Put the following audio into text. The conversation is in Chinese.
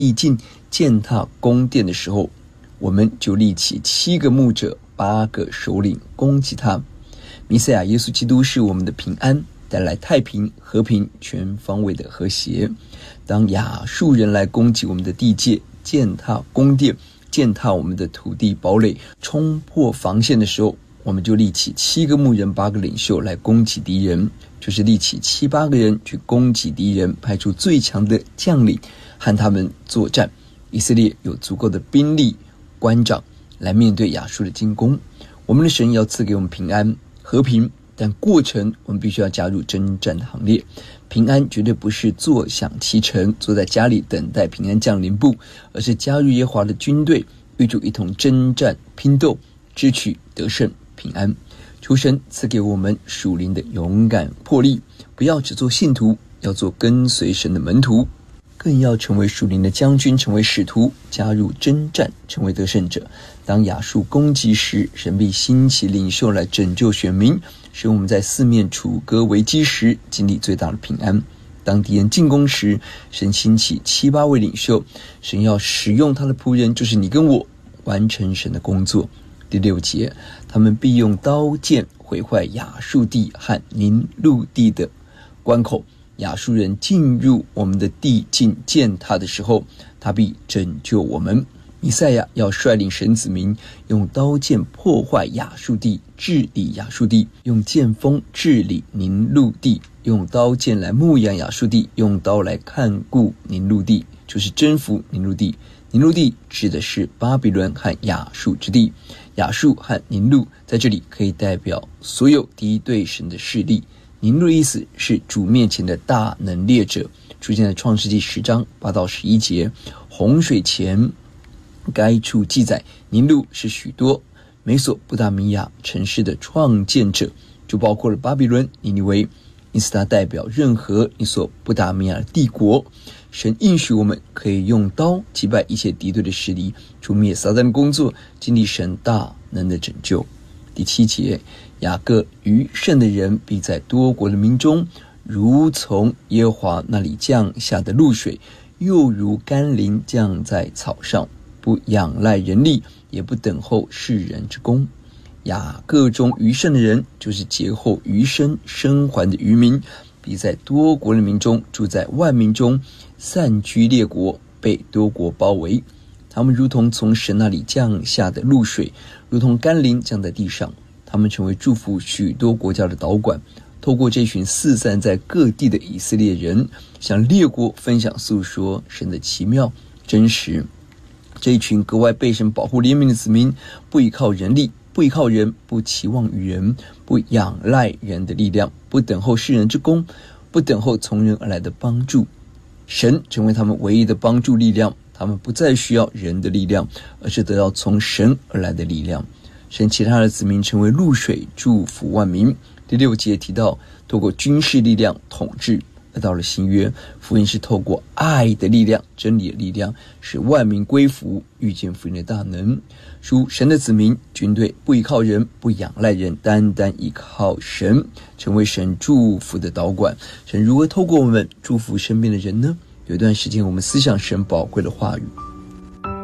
历尽践踏宫殿的时候，我们就立起7个牧者8个首领攻击他。弥赛亚耶稣基督是我们的平安，带来太平、和平、全方位的和谐。当亚述人来攻击我们的地界，践踏宫殿，践踏我们的土地堡垒，冲破防线的时候，我们就立起7个牧人8个领袖来攻击敌人，就是立起7、8个人去攻击敌人，派出最强的将领和他们作战。以色列有足够的兵力官长来面对亚述的进攻。我们的神要赐给我们平安和平，但过程我们必须要加入征战的行列。平安绝对不是坐享其成，坐在家里等待平安降临，不，而是加入耶和华的军队，与主一同征战拼斗，支取得胜平安。求神赐给我们属灵的勇敢魄力，不要只做信徒，要做跟随神的门徒，更要成为属灵的将军，成为使徒，加入征战，成为得胜者。当亚述攻击时，神必兴起领袖来拯救选民，使我们在四面楚歌危机时经历最大的平安。当敌人进攻时，神兴起7、8位领袖，神要使用他的仆人，就是你跟我，完成神的工作。第6节，他们必用刀剑毁坏亚述地和宁录地的关口。亚述人进入我们的地境践踏的时候，他必拯救我们。弥赛亚要率领神子民用刀剑破坏亚述地，治理亚述地，用剑锋治理宁录地，用刀剑来牧养亚述地，用刀来看顾宁录地，就是征服宁录地。宁录地指的是巴比伦和亚述之地，亚述和宁录在这里可以代表所有敌对神的势力。宁录的意思是主面前的大能烈者，出现在创世纪10章8到11节。洪水前该处记载，宁录是许多美索不达米亚城市的创建者，就包括了巴比伦、尼尼微，因此它代表任何美索不达米亚的帝国。神应许我们可以用刀击败一切敌对的势力，除灭撒旦的工作，经历神大能的拯救。第7节，雅各余剩的人必在多国的民中，如从耶和华那里降下的露水，又如甘霖降在草上，不仰赖人力，也不等候世人之功。雅各中余剩的人，就是劫后余生生还的余民，必在多国的民中，住在万民中，散居列国，被多国包围。他们如同从神那里降下的露水，如同甘霖降在地上。他们成为祝福许多国家的导管，透过这群四散在各地的以色列人，向列国分享诉说神的奇妙真实。这一群格外被神保护怜悯的子民，不依靠人力，不依靠人，不期望于人，不仰赖人的力量，不等候世人之功，不等候从人而来的帮助。神成为他们唯一的帮助力量，他们不再需要人的力量，而是得到从神而来的力量。神其他的子民成为露水，祝福万民。第6节提到透过军事力量统治，而到了新约，福音是透过爱的力量，真理的力量，使万民归服，遇见福音的大能。属神的子民军队不依靠人，不仰赖人，单单依靠神，成为神祝福的导管。神如何透过我们祝福身边的人呢？有一段时间我们思想神宝贵的话语。